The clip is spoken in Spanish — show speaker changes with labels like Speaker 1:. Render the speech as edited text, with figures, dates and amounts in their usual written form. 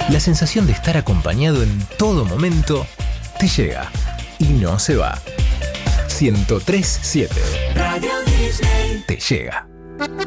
Speaker 1: La sensación de estar acompañado en todo momento te llega y no se va. 103.7
Speaker 2: Radio Disney
Speaker 1: te llega.